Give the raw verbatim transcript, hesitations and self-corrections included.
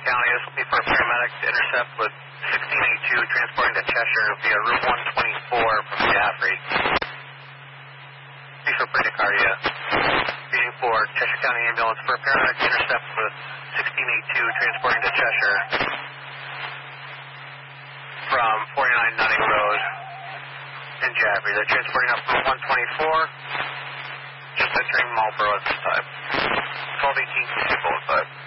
County. This will be for a paramedic to intercept with sixteen eighty-two transporting to Cheshire via Route one twenty-four from Jaffrey. Please for bradycardia. Reading for Cheshire County Ambulance for a paramedic to intercept with sixteen eighty-two transporting to Cheshire from forty-nine Nutting Road in Jaffrey. They're transporting up Route one twenty-four, just entering Marlboro at this time. twelve eighteen, people inside.